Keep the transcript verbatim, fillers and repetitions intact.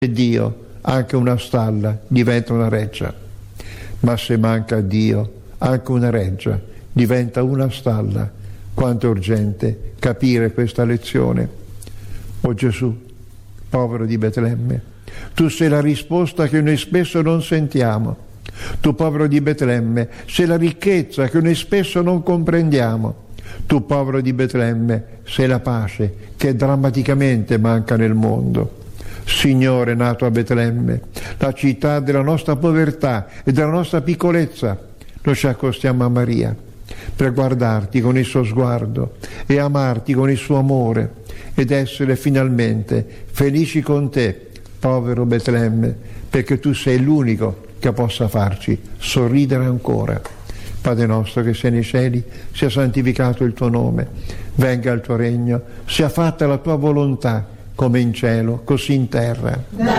Dio, anche una stalla diventa una reggia, ma se manca Dio, anche una reggia diventa una stalla. Quanto è urgente capire questa lezione. O Gesù, povero di Betlemme, tu sei la risposta che noi spesso non sentiamo. Tu, povero di Betlemme, sei la ricchezza che noi spesso non comprendiamo. Tu, povero di Betlemme, sei la pace che drammaticamente manca nel mondo. Signore nato a Betlemme, la città della nostra povertà e della nostra piccolezza, noi ci accostiamo a Maria per guardarti con il suo sguardo e amarti con il suo amore ed essere finalmente felici con te, povero Betlemme, perché tu sei l'unico che possa farci sorridere ancora. Padre nostro che sei nei cieli, sia santificato il tuo nome, venga il tuo regno, sia fatta la tua volontà come in cielo, così in terra.